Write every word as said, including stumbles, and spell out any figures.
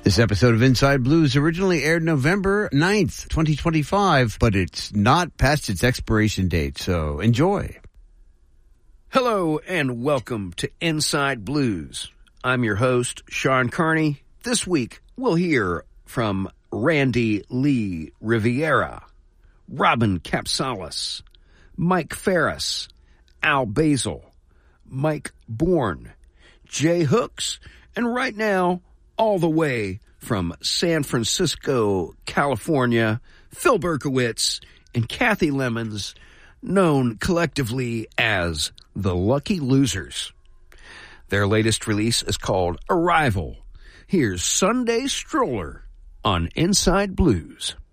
This episode of Inside Blues originally aired November ninth, twenty twenty-five, but it's not past its expiration date, so enjoy. Hello and welcome to Inside Blues. I'm your host, Sean Kearney. This week, we'll hear from Randy Lee Riviera, Robin Capsalis, Mike Ferris, Al Basil, Mike Bourne, Jay Hooks, and right now, all the way from San Francisco, California, Phil Berkowitz and Kathy Lemons, known collectively as the Lucky Losers. Their latest release is called Arrival. Here's Sunday Stroller on Inside Blues.